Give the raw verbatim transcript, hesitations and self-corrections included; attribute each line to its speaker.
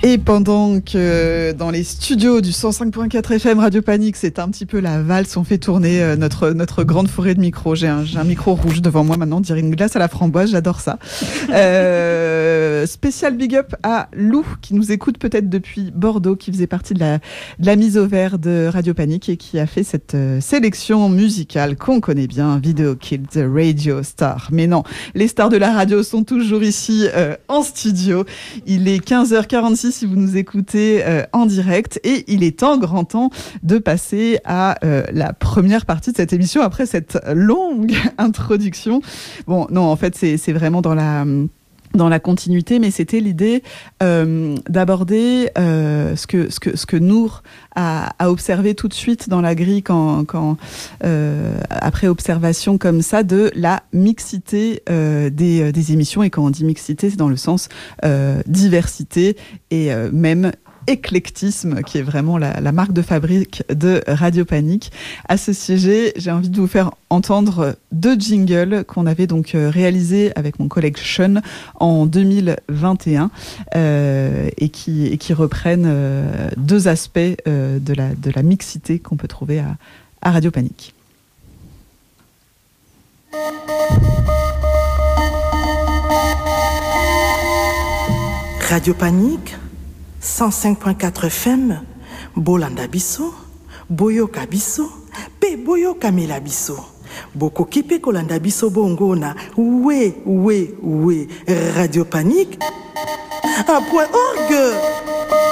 Speaker 1: Et pendant que dans les studios du cent cinq virgule quatre F M Radio Panique, c'est un petit peu la valse, on fait tourner euh, notre, notre grande forêt de micros. J'ai un, j'ai un micro rouge devant moi maintenant, dire une glace à la framboise, j'adore ça. Euh, spécial big up à Lou, qui nous écoute peut-être depuis Bordeaux, qui faisait partie de la, de la mise au vert de Radio Panique et qui a fait cette euh, sélection musicale qu'on connaît bien, Video Killed the Radio Star. Mais non, les stars de la radio sont toujours ici euh, en studio. Il est quinze heures quarante-six si vous nous écoutez euh, en direct et il est temps, grand temps, de passer à euh, la première partie de cette émission après cette longue introduction. Bon, non, en fait, c'est, c'est vraiment dans la... dans la continuité, mais c'était l'idée euh, d'aborder euh, ce que ce que ce que Nour a, a observé tout de suite dans la grille quand quand euh, après observation comme ça de la mixité euh, des des émissions, et quand on dit mixité, c'est dans le sens euh, diversité et euh, même éclectisme, qui est vraiment la, la marque de fabrique de Radio Panique. À ce sujet, j'ai envie de vous faire entendre deux jingles qu'on avait donc réalisés avec mon collègue Sean en deux mille vingt et un euh, et, qui, et qui reprennent euh, deux aspects euh, de, la, de la mixité qu'on peut trouver à, à Radio Panique.
Speaker 2: Radio Panique cent cinq virgule quatre F M, Bolanda Bisso, Boyoka Bisso, Pe Boyoka Mela Bisso. Boko kipe kolanda biso bongona, ouais, ouais, ouais, Radio Panique, un point orgue.